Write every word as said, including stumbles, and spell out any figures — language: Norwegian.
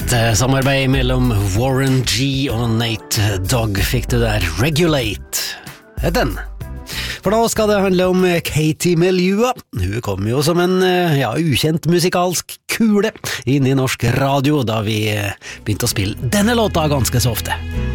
Et samarbeid mellom Warren G og Nate Dogg fikk du der. Regulate het den. For da skal det handle om Katie Melua. Hun kom jo som en ja, ukjent musikalsk kule inn i norsk radio da vi begynte å spille denne låta ganske så ofte.